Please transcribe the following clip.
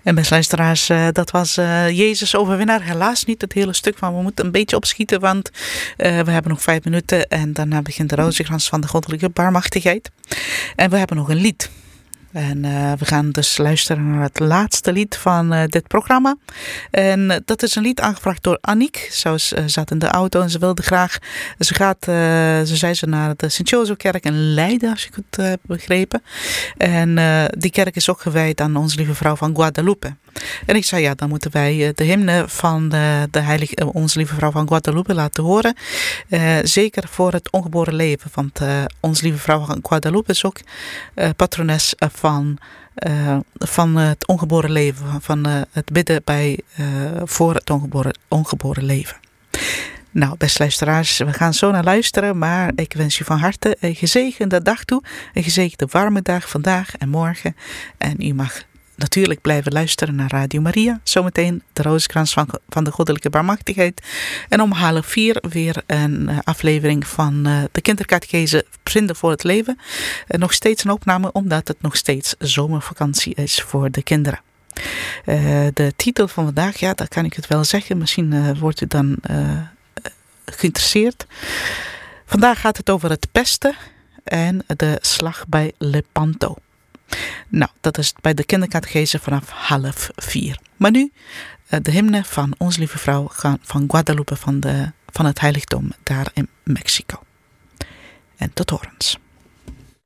En beste luisteraars, dat was Jezus overwinnaar. Helaas niet het hele stuk, maar we moeten een beetje opschieten, want we hebben nog 5 minuten en daarna begint de rozenkrans van de goddelijke barmhartigheid. En we hebben nog een lied. En we gaan dus luisteren naar het laatste lied van dit programma. En dat is een lied aangevraagd door Annick. Ze zat in de auto en ze wilde graag... Ze zei naar de Sint-Jozefkerk in Leiden, als ik het heb begrepen. En die kerk is ook gewijd aan Onze Lieve Vrouw van Guadalupe. En ik zei, ja, dan moeten wij de hymne van Onze Lieve Vrouw van Guadalupe laten horen. Zeker voor het ongeboren leven. Want Onze Lieve Vrouw van Guadalupe is ook patrones van het ongeboren leven. Van het bidden voor het ongeboren leven. Nou, beste luisteraars, we gaan zo naar luisteren. Maar ik wens u van harte een gezegende dag toe. Een gezegende warme dag vandaag en morgen. En u mag natuurlijk blijven luisteren naar Radio Maria. Zometeen de rozenkrans van de goddelijke barmhartigheid. En om 3:30 weer een aflevering van de kindercatechese Vrienden voor het Leven. Nog steeds een opname, omdat het nog steeds zomervakantie is voor de kinderen. De titel van vandaag, ja, dat kan ik het wel zeggen. Misschien wordt u dan geïnteresseerd. Vandaag gaat het over het pesten en de slag bij Lepanto. Nou, dat is bij de kindercatechese vanaf 3:30. Maar nu de hymne van Onze Lieve Vrouw van Guadalupe van het heiligdom daar in Mexico. En tot horens.